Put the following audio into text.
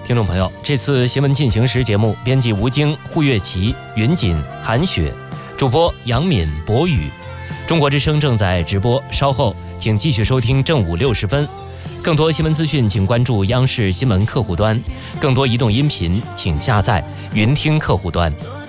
听众朋友，这次新闻进行时节目，编辑吴京、胡月琪、云锦、韩雪，主播杨敏、博宇。中国之声正在直播，稍后请继续收听正午60分。更多新闻资讯，请关注央视新闻客户端；更多移动音频，请下载云听客户端。